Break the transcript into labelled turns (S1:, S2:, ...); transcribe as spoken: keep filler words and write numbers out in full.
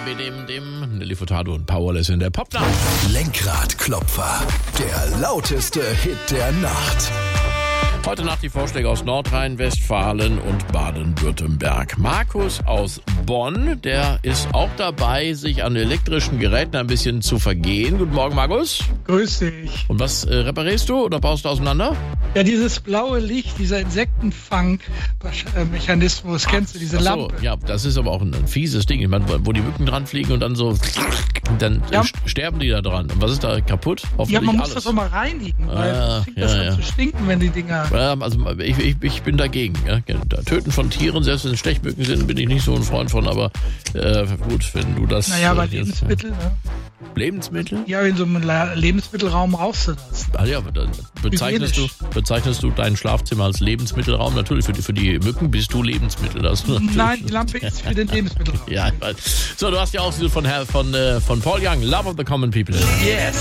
S1: dem, dem. Nelly Furtado und Powerless in der Popnacht.
S2: Lenkradklopfer, der lauteste Hit der Nacht.
S1: Heute Nacht die Vorschläge aus Nordrhein-Westfalen und Baden-Württemberg. Markus aus Bonn, der ist auch dabei, sich an elektrischen Geräten ein bisschen zu vergehen. Guten Morgen, Markus.
S3: Grüß dich.
S1: Und was äh, reparierst du oder baust du auseinander?
S3: Ja, dieses blaue Licht, dieser Insektenfang-Mechanismus, kennst du, diese
S1: Ach so,
S3: Lampe?
S1: ja, das ist aber auch ein, ein fieses Ding. Ich meine, wo die Mücken dran fliegen und dann so, dann
S3: Ja.
S1: äh, sterben die da dran. Und was ist da kaputt? Hoffentlich
S3: Ja, man muss
S1: alles.
S3: das doch mal reinigen, weil
S1: Ah,
S3: es fängt
S1: ja,
S3: das
S1: ja.
S3: an zu stinken, wenn die Dinger...
S1: Ja, also ich, ich, ich bin dagegen. Ja. Töten von Tieren, selbst wenn es Stechmücken sind, bin ich nicht so ein Freund von. Aber äh, gut, wenn du das...
S3: Naja, bei
S1: äh, jetzt-
S3: Lebensmitteln, ne?
S1: Lebensmittel?
S3: Ja, in so einem La- Lebensmittelraum rauchst du das.
S1: Ah ja, aber dann bezeichnest du,
S3: Hygienisch.
S1: bezeichnest du dein Schlafzimmer als Lebensmittelraum? Natürlich, für die, für die Mücken bist du Lebensmittel. Das natürlich.
S3: Nein, die Lampe ist für den Lebensmittelraum.
S1: Ja, ich weiß. So, du hast ja auch von, Herr- von, äh, von Paul Young, Love of the Common People.
S3: Yes.